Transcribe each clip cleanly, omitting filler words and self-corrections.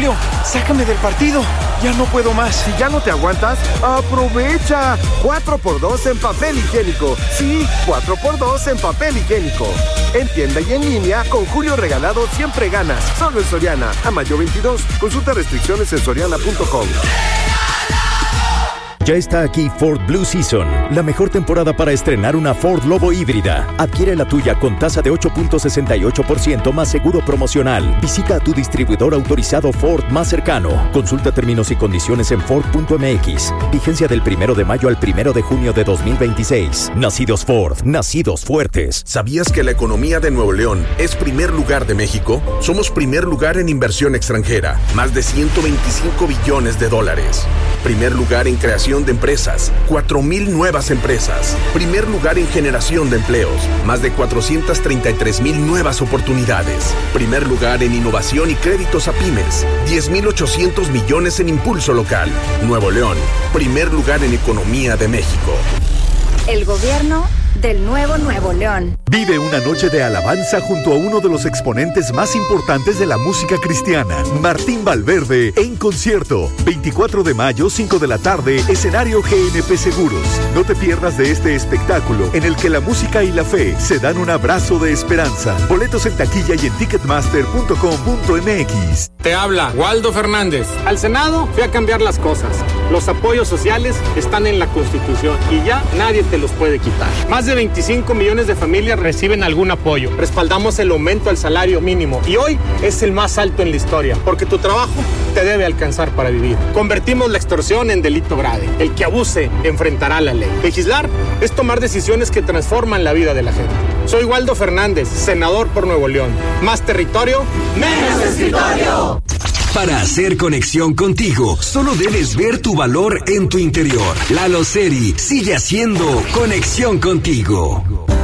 auxilio! ¡Sácame del partido! ¡Ya no puedo más! Si ya no te aguantas, ¡aprovecha! 4x2 en papel higiénico. Sí, 4x2 en papel higiénico. En tienda y en línea, con Julio Regalado siempre ganas. Solo en Soriana. A mayo 22. Consulta restricciones en soriana.com. Ya está aquí Ford Blue Season, la mejor temporada para estrenar una Ford Lobo híbrida. Adquiere la tuya con tasa de 8.68% más seguro promocional. Visita a tu distribuidor autorizado Ford más cercano. Consulta términos y condiciones en Ford.mx. Vigencia del 1 de mayo al 1 de junio de 2026. Nacidos Ford, nacidos fuertes. ¿Sabías que la economía de Nuevo León es primer lugar de México? Somos primer lugar en inversión extranjera, más de 125 billones de dólares. Primer lugar en creación de empresas, 4,000 nuevas empresas. Primer lugar en generación de empleos, más de 433,000 nuevas oportunidades. Primer lugar en innovación y créditos a pymes, 10,800 millones en impulso local. Nuevo León, primer lugar en economía de México. El gobierno del nuevo Nuevo León. Vive una noche de alabanza junto a uno de los exponentes más importantes de la música cristiana, Martín Valverde, en concierto. 24 de mayo, 5 de la tarde, escenario GNP Seguros. No te pierdas de este espectáculo en el que la música y la fe se dan un abrazo de esperanza. Boletos en taquilla y en ticketmaster.com.mx. Te habla Waldo Fernández. Al Senado fui a cambiar las cosas. Los apoyos sociales están en la Constitución y ya nadie te los puede quitar. Más de 25 millones de familias reciben algún apoyo. Respaldamos el aumento al salario mínimo y hoy es el más alto en la historia, porque tu trabajo te debe alcanzar para vivir. Convertimos la extorsión en delito grave. El que abuse enfrentará la ley. Legislar es tomar decisiones que transforman la vida de la gente. Soy Waldo Fernández, senador por Nuevo León. Más territorio, menos escritorio. Para hacer conexión contigo, solo debes ver tu valor en tu interior. Lalo Seri sigue haciendo conexión contigo.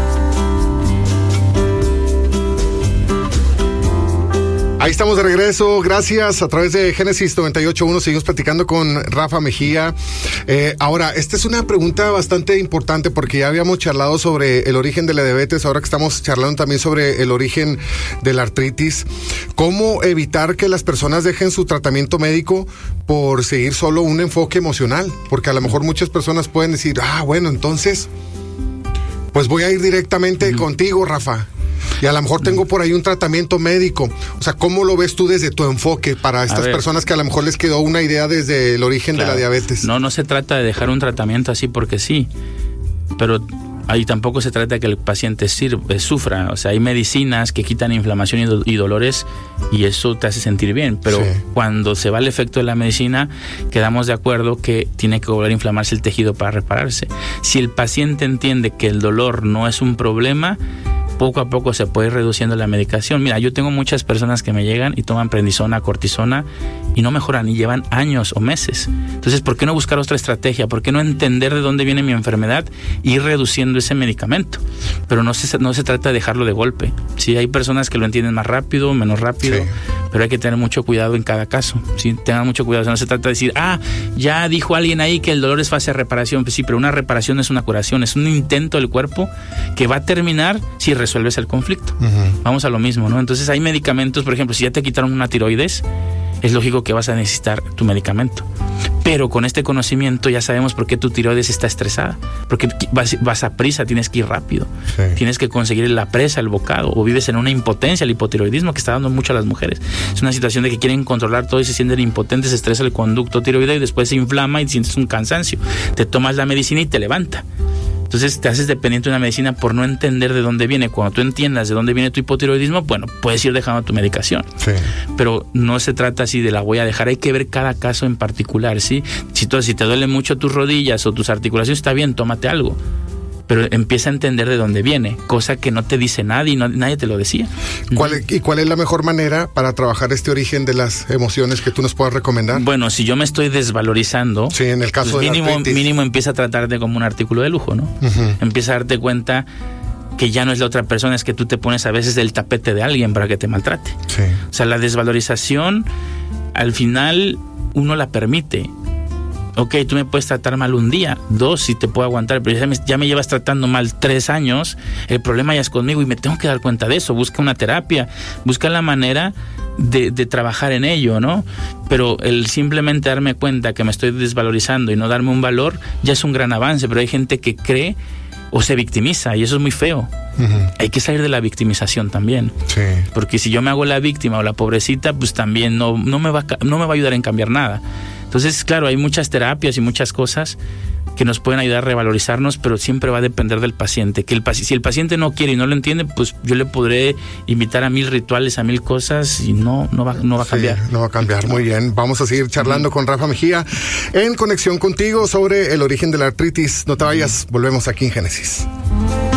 Ahí estamos de regreso, gracias, a través de Génesis 98.1, seguimos platicando con Rafa Mejía. Ahora, esta es una pregunta bastante importante porque ya habíamos charlado sobre el origen de la diabetes, ahora que estamos charlando también sobre el origen de la artritis. ¿Cómo evitar que las personas dejen su tratamiento médico por seguir solo un enfoque emocional? Porque a lo mejor muchas personas pueden decir, bueno, entonces, pues voy a ir directamente contigo, Rafa. Y a lo mejor tengo por ahí un tratamiento médico. O sea, ¿cómo lo ves tú desde tu enfoque para estas personas que a lo mejor les quedó una idea desde el origen de la diabetes? No se trata de dejar un tratamiento así porque sí, pero ahí tampoco se trata de que el paciente sufra. O sea, hay medicinas que quitan inflamación y dolores y eso te hace sentir bien, pero cuando se va el efecto de la medicina, quedamos de acuerdo que tiene que volver a inflamarse el tejido para repararse. Si el paciente entiende que el dolor no es un problema, poco a poco se puede ir reduciendo la medicación. Mira, yo tengo muchas personas que me llegan y toman prednisona, cortisona y no mejoran y llevan años o meses. Entonces, ¿por qué no buscar otra estrategia? ¿Por qué no entender de dónde viene mi enfermedad y ir reduciendo ese medicamento? Pero no se trata de dejarlo de golpe. Sí, hay personas que lo entienden más rápido, menos rápido, pero hay que tener mucho cuidado en cada caso. Sí, tengan mucho cuidado. O sea, no se trata de decir, ya dijo alguien ahí que el dolor es fase de reparación. Pues sí, pero una reparación no es una curación, es un intento del cuerpo que va a terminar si resuelves el conflicto. Vamos a lo mismo, ¿no? Entonces hay medicamentos, por ejemplo, si ya te quitaron una tiroides, es lógico que vas a necesitar tu medicamento. Pero con este conocimiento ya sabemos por qué tu tiroides está estresada. Porque vas a prisa, tienes que ir rápido. Tienes que conseguir la presa, el bocado. O vives en una impotencia, el hipotiroidismo que está dando mucho a las mujeres. Es una situación de que quieren controlar todo y se sienten impotentes, se estresa el conducto tiroideo y después se inflama y sientes un cansancio. Te tomas la medicina y te levanta. Entonces te haces dependiente de una medicina por no entender de dónde viene. Cuando tú entiendas de dónde viene tu hipotiroidismo, bueno, puedes ir dejando tu medicación. Pero no se trata así de la voy a dejar. Hay que ver cada caso en particular, ¿sí? Si te duelen mucho tus rodillas o tus articulaciones, está bien, tómate algo. Pero empieza a entender de dónde viene, cosa que no te dice nadie y nadie te lo decía. ¿Cuál es la mejor manera para trabajar este origen de las emociones que tú nos puedas recomendar? Bueno, si yo me estoy desvalorizando, en el caso de mínimo empieza a tratarte como un artículo de lujo, ¿no? Empieza a darte cuenta que ya no es la otra persona, es que tú te pones a veces del tapete de alguien para que te maltrate. O sea, la desvalorización, al final, uno la permite. Ok, tú me puedes tratar mal un día, 2 si te puedo aguantar, pero ya me llevas tratando mal 3 años, el problema ya es conmigo y me tengo que dar cuenta de eso. Busca una terapia, busca la manera de trabajar en ello, ¿no? Pero el simplemente darme cuenta que me estoy desvalorizando y no darme un valor ya es un gran avance, pero hay gente que cree o se victimiza y eso es muy feo. Hay que salir de la victimización también. Sí. Porque si yo me hago la víctima o la pobrecita, pues también no me va a ayudar en cambiar nada. Entonces, claro, hay muchas terapias y muchas cosas que nos pueden ayudar a revalorizarnos, pero siempre va a depender del paciente. Si el paciente no quiere y no lo entiende, pues yo le podré invitar a 1000 rituales, a 1000 cosas y no va a cambiar. No va a cambiar, muy bien. Vamos a seguir charlando con Rafa Mejía en conexión contigo sobre el origen de la artritis. No te vayas, volvemos aquí en Génesis.